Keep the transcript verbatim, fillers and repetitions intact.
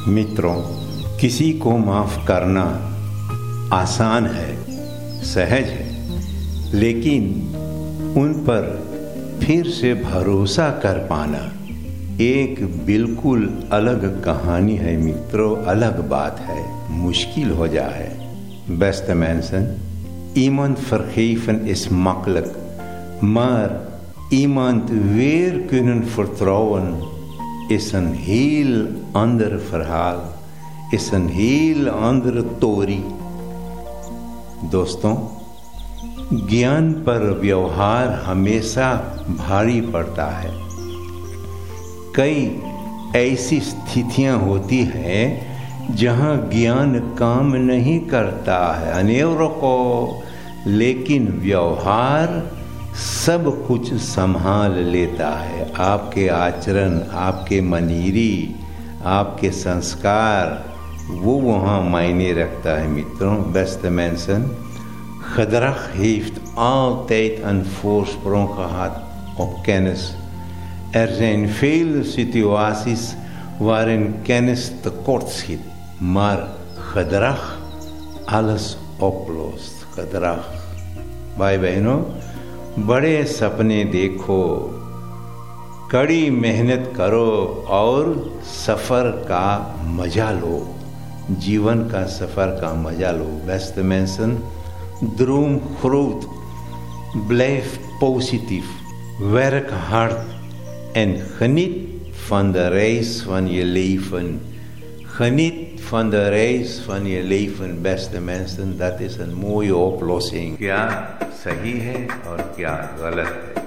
मित्रों, किसी को माफ़ करना आसान है, सहज है, लेकिन उन पर फिर से भरोसा कर पाना एक बिल्कुल अलग कहानी है मित्रों, अलग बात है, मुश्किल हो जाए। Beste mensen, iemand vergeven is makkelijk, maar iemand weer kunnen vertrouwen is een heel ander verhaal, is een heel andere story। दोस्तों, ज्ञान पर व्यवहार हमेशा भारी पड़ता है। कई ऐसी स्थितियां होती हैं जहां ज्ञान काम नहीं करता है अनेरों को, लेकिन व्यवहार सब कुछ संभाल लेता है। आपके आचरण, आपके मनीरी, आपके संस्कार, वो वहाँ मायने रखता है मित्रों। Beste mensen, gedrag heeft altijd een voorsprong gehad op kennis। Er zijn vele situaties waarin kennis tekort schiet, maar gedrag alles oplost। gedrag। भाई बहनों, बड़े सपने देखो, कड़ी मेहनत करो और सफ़र का मजा लो, जीवन का सफ़र का मजा लो। Beste mensen, droom groot, blijf positief, werk hard en geniet van de reis van je leven। Geniet van de reis van je leven, beste mensen, dat is een mooie oplossing। क्या सही है और क्या गलत है।